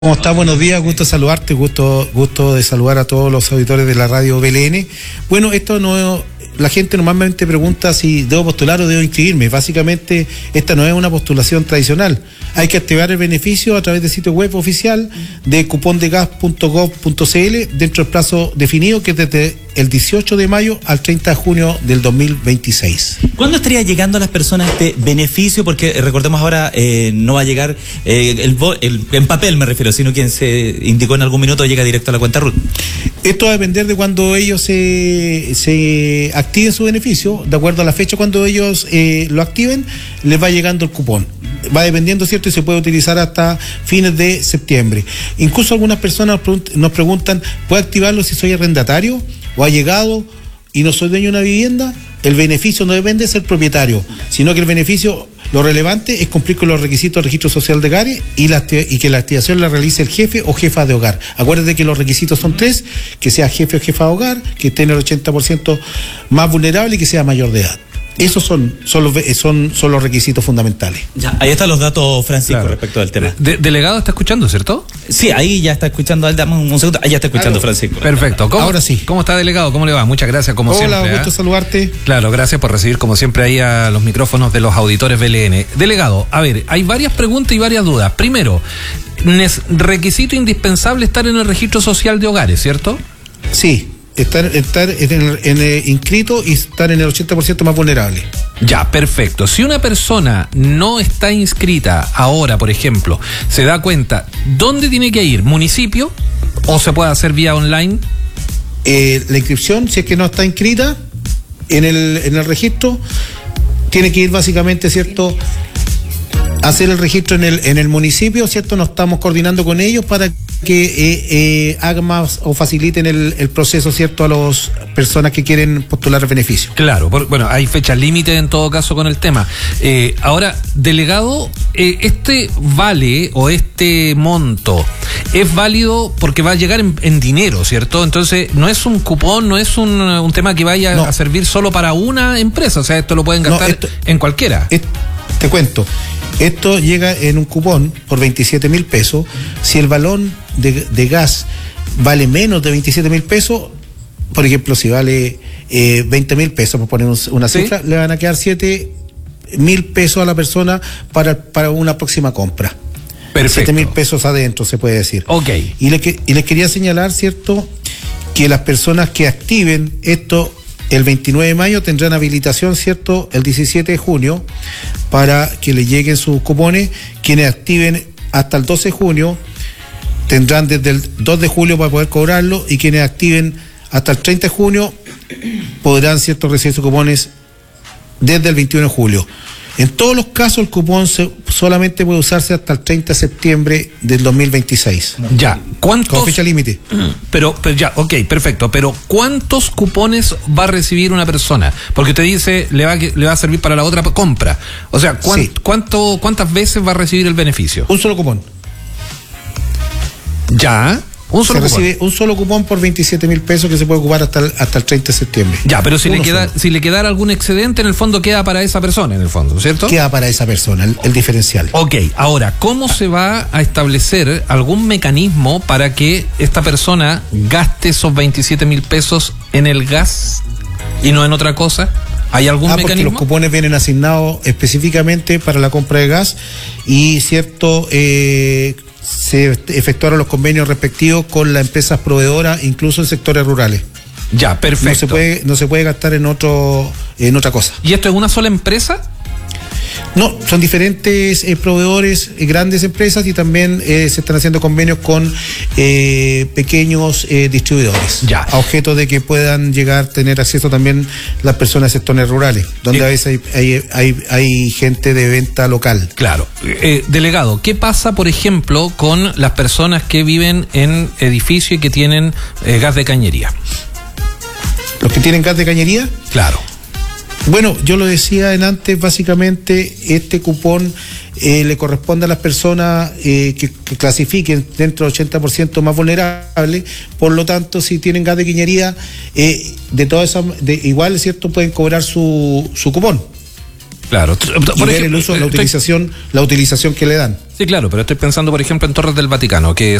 ¿Cómo estás? Buenos días, gusto de saludarte, gusto de saludar a todos los auditores de la radio BLN. Bueno, la gente normalmente pregunta si debo postular o debo inscribirme. Básicamente, esta no es una postulación tradicional. Hay que activar el beneficio a través del sitio web oficial de cupondegas.gov.cl dentro del plazo definido, que es desde el 18 de mayo al 30 de junio del 2026. ¿Cuándo estaría llegando a las personas este beneficio? Porque recordemos ahora, no va a llegar en papel, me refiero, sino quien se indicó en algún minuto llega directo a la cuenta RUT. Esto va a depender de cuando ellos se activen su beneficio. De acuerdo a la fecha cuando ellos lo activen, les va llegando el cupón. Va dependiendo, ¿cierto? Y se puede utilizar hasta fines de septiembre. Incluso algunas personas nos preguntan, ¿puedo activarlo si soy arrendatario o allegado y no soy dueño de una vivienda? El beneficio no depende de ser propietario, sino que el beneficio, lo relevante es cumplir con los requisitos del registro social de hogares y que la activación la realice el jefe o jefa de hogar. Acuérdate que los requisitos son 3, que sea jefe o jefa de hogar, que esté en el 80% más vulnerable y que sea mayor de edad. Esos son los requisitos fundamentales. Ya, ahí están los datos, Francisco, claro, respecto del tema. Delegado está escuchando, ¿cierto? Sí, ahí ya está escuchando. Dame un segundo. Ahí ya está escuchando, claro. Francisco. Perfecto. Ahora sí. ¿Cómo está, delegado? ¿Cómo le va? Muchas gracias, como siempre. Hola, gusto saludarte. Claro, gracias por recibir, como siempre, ahí a los micrófonos de los auditores BLN. Delegado, a ver, hay varias preguntas y varias dudas. Primero, requisito indispensable estar en el registro social de hogares, ¿cierto? Sí. Estar inscrito y estar en el 80% más vulnerable. Ya, perfecto. Si una persona no está inscrita ahora, por ejemplo, se da cuenta, ¿dónde tiene que ir? ¿Municipio? ¿O se puede hacer vía online? La inscripción, si es que no está inscrita en el registro, tiene que ir básicamente, ¿cierto?, hacer el registro en el municipio, ¿cierto? Nos estamos coordinando con ellos para que hagan más o faciliten el proceso, ¿cierto?, a las personas que quieren postular el beneficio. Claro, bueno, hay fecha límite en todo caso con el tema. Ahora, delegado, este vale o este monto es válido porque va a llegar en dinero, ¿cierto? Entonces, no es un cupón, no es un tema que vaya a servir solo para una empresa, o sea, esto lo pueden gastar en cualquiera. Te cuento. Esto llega en un cupón por 27.000 pesos. Si el balón de gas vale menos de 27.000 pesos, por ejemplo, si vale 20.000 pesos, por poner una cifra, le van a quedar 7.000 pesos a la persona para una próxima compra. Perfecto. 7.000 pesos adentro, se puede decir. Ok. Y les quería señalar, ¿cierto?, que las personas que activen esto el 29 de mayo tendrán habilitación, ¿cierto?, el 17 de junio para que le lleguen sus cupones. Quienes activen hasta el 12 de junio tendrán desde el 2 de julio para poder cobrarlo, y quienes activen hasta el 30 de junio podrán, ¿cierto?, recibir sus cupones desde el 21 de julio. En todos los casos el cupón solamente puede usarse hasta el 30 de septiembre del 2026. Ya, ¿cuántos? Con fecha límite. Pero ya, ok, perfecto. Pero ¿cuántos cupones va a recibir una persona? Porque te dice, le va a servir para la otra compra. O sea, ¿cuántas veces va a recibir el beneficio? Un solo cupón. Ya. Recibe un solo cupón por 27.000 pesos que se puede ocupar hasta el 30 de septiembre. Ya, pero si le quedara algún excedente, en el fondo queda para esa persona, en el fondo, ¿cierto? Queda para esa persona, el diferencial. Ok, ahora, ¿cómo se va a establecer algún mecanismo para que esta persona gaste esos 27.000 pesos en el gas y no en otra cosa? ¿Hay algún mecanismo? Porque los cupones vienen asignados específicamente para la compra de gas y, ¿cierto?, se efectuaron los convenios respectivos con las empresas proveedoras, incluso en sectores rurales. Ya, perfecto. No se puede gastar en otra cosa. ¿Y esto es una sola empresa? No, son diferentes proveedores, grandes empresas, y también se están haciendo convenios con pequeños distribuidores. Ya. A objeto de que puedan llegar a tener acceso también las personas de sectores rurales, donde a veces hay gente de venta local. Claro. Delegado, ¿qué pasa, por ejemplo, con las personas que viven en edificios y que tienen gas de cañería? ¿Los que tienen gas de cañería? Claro. Bueno, yo lo decía antes, básicamente este cupón le corresponde a las personas que clasifiquen dentro del 80% más vulnerables. Por lo tanto, si tienen gas de cañería, igual, ¿cierto?, pueden cobrar su cupón. Claro. Y ver el uso, la utilización que le dan. Sí, claro, pero estoy pensando, por ejemplo, en Torres del Vaticano, que